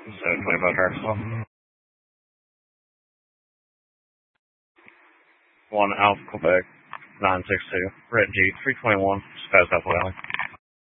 So 25 tracks. 1 Alpha Quebec 962. Red Jeep 321. Just past Alpha Valley.